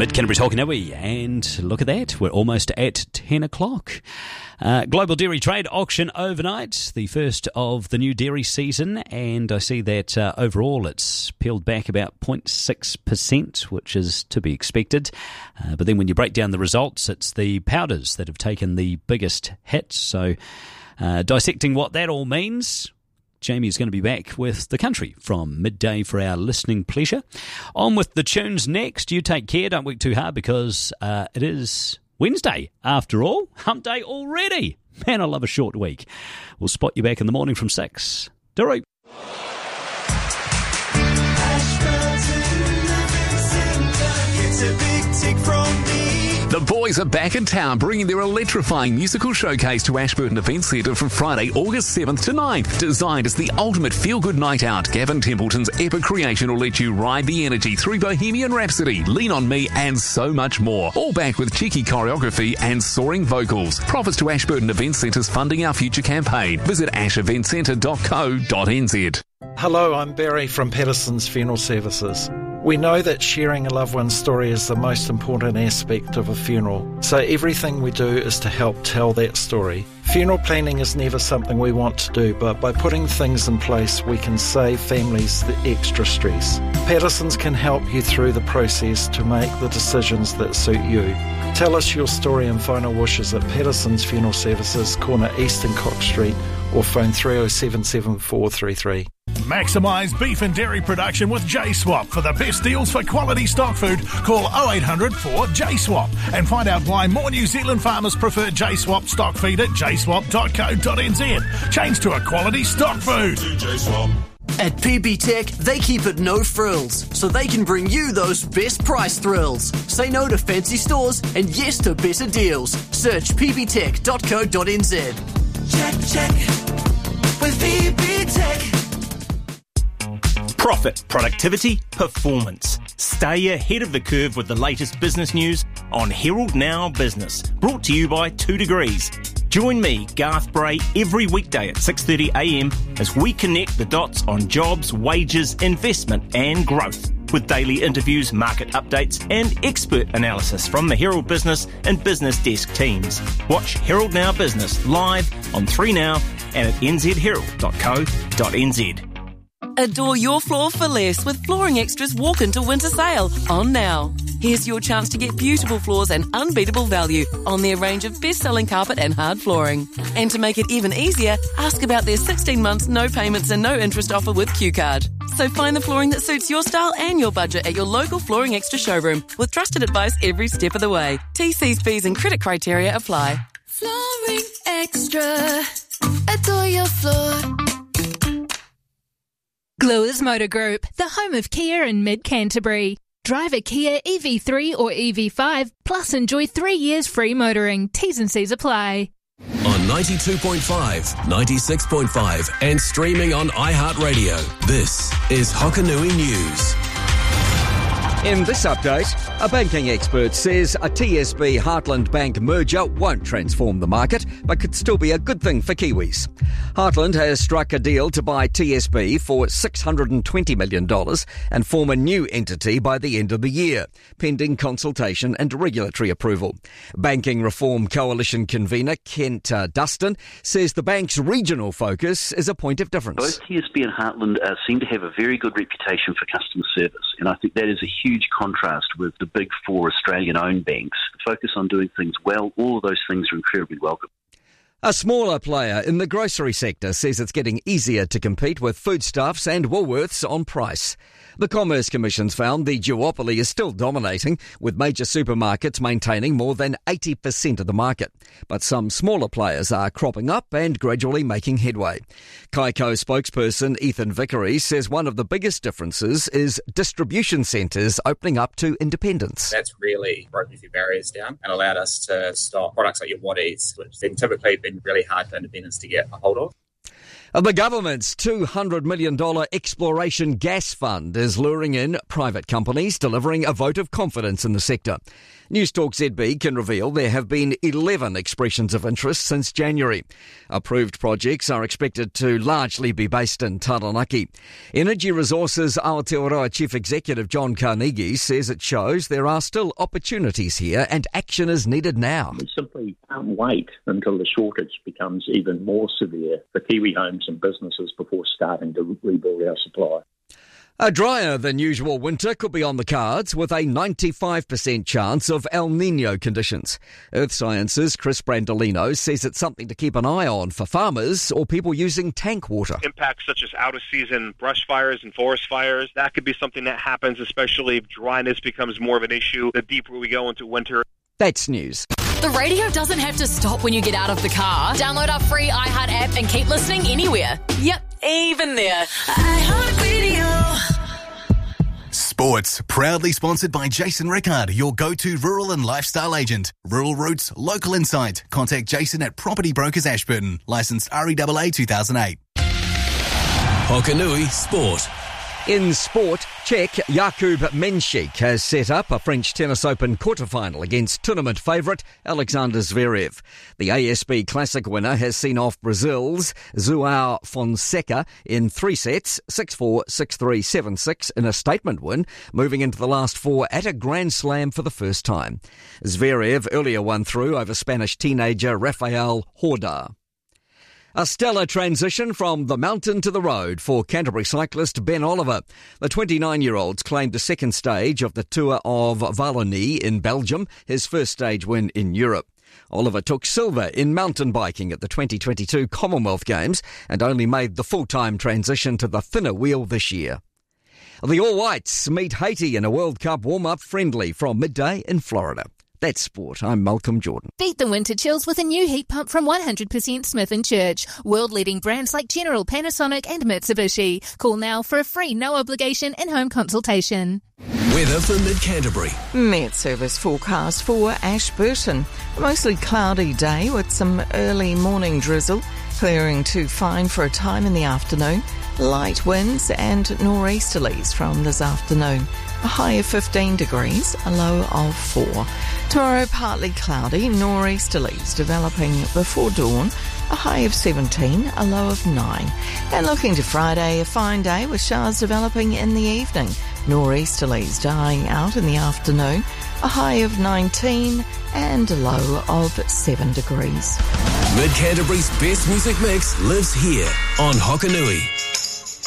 Mid-Canterbury's Hokanui, and look at that, we're almost at 10 o'clock. Global Dairy Trade auction overnight, the first of the new dairy season, and I see that overall it's peeled back about 0.6%, which is to be expected. But then when you break down the results, it's the powders that have taken the biggest hit. So dissecting what that all means, Jamie's going to be back with The Country from midday for our listening pleasure. On with the tunes next. You take care, don't work too hard, because it is Wednesday after all. Hump day already. Man, I love a short week. We'll spot you back in the morning from 6. Dory. The boys are back in town, bringing their electrifying musical showcase to Ashburton Event Centre from Friday, August 7th to 9th. Designed as the ultimate feel-good night out, Gavin Templeton's epic creation will let you ride the energy through Bohemian Rhapsody, Lean On Me and so much more. All back with cheeky choreography and soaring vocals. Profits to Ashburton Event Centre's Funding Our Future campaign. Visit asheventcentre.co.nz. Hello, I'm Barry from Patterson's Funeral Services. We know that sharing a loved one's story is the most important aspect of a funeral, so everything we do is to help tell that story. Funeral planning is never something we want to do, but by putting things in place, we can save families the extra stress. Patterson's can help you through the process to make the decisions that suit you. Tell us your story and final wishes at Patterson's Funeral Services, corner East and Cox Street, or phone 307 7433. Maximise beef and dairy production with J-Swap. For the best deals for quality stock food, call 0800 4 J-Swap and find out why more New Zealand farmers prefer J-Swap stock feed at jswap.co.nz. Change to a quality stock food. At PB Tech, they keep it no frills, so they can bring you those best price thrills. Say no to fancy stores and yes to better deals. Search pbtech.co.nz. Check with PB Tech. Profit, productivity, performance. Stay ahead of the curve with the latest business news on Herald Now Business. Brought to you by 2 Degrees. Join me, Garth Bray, every weekday at 6:30am as we connect the dots on jobs, wages, investment and growth. With daily interviews, market updates and expert analysis from the Herald Business and Business Desk teams. Watch Herald Now Business live on 3Now and at nzherald.co.nz. Adore your floor for less with Flooring Extra's Walk Into Winter Sale on now. Here's your chance to get beautiful floors and unbeatable value on their range of best-selling carpet and hard flooring. And to make it even easier, ask about their 16 months no payments and no interest offer with Q-Card. So find the flooring that suits your style and your budget at your local Flooring Extra showroom with trusted advice every step of the way. TC's fees and credit criteria apply. Flooring Extra. Adore your floor. Gluers Motor Group, the home of Kia in mid-Canterbury. Drive a Kia EV3 or EV5, plus enjoy 3 years free motoring. T's and C's apply. On 92.5, 96.5 and streaming on iHeartRadio, this is Hokanui News. In this update, a banking expert says a TSB Heartland Bank merger won't transform the market, but could still be a good thing for Kiwis. Heartland has struck a deal to buy TSB for $620 million and form a new entity by the end of the year, pending consultation and regulatory approval. Banking Reform Coalition convener Kent Dustin says the bank's regional focus is a point of difference. Both TSB and Heartland seem to have a very good reputation for customer service, and I think that is a huge contrast with the big four Australian-owned banks. Focus on doing things well, all of those things are incredibly welcome. A smaller player in the grocery sector says it's getting easier to compete with Foodstuffs and Woolworths on price. The Commerce Commission's found the duopoly is still dominating, with major supermarkets maintaining more than 80% of the market. But some smaller players are cropping up and gradually making headway. Kaiko spokesperson Ethan Vickery says one of the biggest differences is distribution centres opening up to independents. That's really broken a few barriers down and allowed us to stock products like your What Eats, which then typically been really hard for independents to get a hold of. The government's $200 million exploration gas fund is luring in private companies delivering a vote of confidence in the sector. Newstalk ZB can reveal there have been 11 expressions of interest since January. Approved projects are expected to largely be based in Taranaki. Energy Resources Aotearoa Chief Executive John Carnegie says it shows there are still opportunities here and action is needed now. We simply can't wait until the shortage becomes even more severe for Kiwi homes and businesses before starting to rebuild our supply. A drier than usual winter could be on the cards with a 95% chance of El Niño conditions. Earth Science's Chris Brandolino says it's something to keep an eye on for farmers or people using tank water. Impacts such as out-of-season brush fires and forest fires, that could be something that happens, especially if dryness becomes more of an issue the deeper we go into winter. That's news. The radio doesn't have to stop when you get out of the car. Download our free iHeart app and keep listening anywhere. Yep, even there. iHeart Radio. Sports, proudly sponsored by Jason Rickard, your go-to rural and lifestyle agent. Rural Roots, local insight. Contact Jason at Property Brokers Ashburton. Licensed REAA 2008. Hokanui Sport. In sport, Czech Jakub Menšík has set up a French Tennis Open quarterfinal against tournament favourite Alexander Zverev. The ASB Classic winner has seen off Brazil's João Fonseca in 3 sets, 6-4, 6-3, 7-6 in a statement win, moving into the last 4 at a Grand Slam for the first time. Zverev earlier won through over Spanish teenager Rafael Horda. A stellar transition from the mountain to the road for Canterbury cyclist Ben Oliver. The 29-year-old's claimed the second stage of the Tour of Wallonie in Belgium, his first stage win in Europe. Oliver took silver in mountain biking at the 2022 Commonwealth Games and only made the full-time transition to the thinner wheel this year. The All Whites meet Haiti in a World Cup warm-up friendly from midday in Florida. That's sport. I'm Malcolm Jordan. Beat the winter chills with a new heat pump from 100% Smith & Church. World-leading brands like General, Panasonic and Mitsubishi. Call now for a free no-obligation in-home consultation. Weather for Mid-Canterbury. Met service forecast for Ashburton. A mostly cloudy day with some early morning drizzle. Clearing to fine for a time in the afternoon. Light winds and nor'easterlies from this afternoon. A high of 15 degrees, a low of 4. Tomorrow partly cloudy, nor'easterlies developing before dawn, a high of 17, a low of 9. And looking to Friday, a fine day with showers developing in the evening, nor'easterlies dying out in the afternoon, a high of 19 and a low of 7 degrees. Mid-Canterbury's best music mix lives here on Hokanui.